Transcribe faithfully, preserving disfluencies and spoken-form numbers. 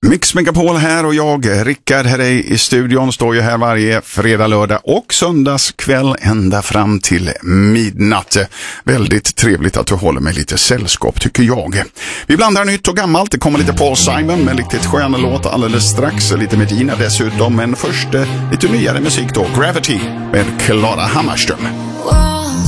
Mix Megapol här och jag, Rickard Herrey i studion, står ju här varje fredag, lördag och söndagskväll ända fram till midnatt. Väldigt trevligt att du håller med lite sällskap, tycker jag. Vi blandar nytt och gammalt. Det kommer lite Paul Simon med riktigt sköna låt alldeles strax. Lite Medina dessutom, men först lite nyare musik då. Gravity med Klara Hammarström.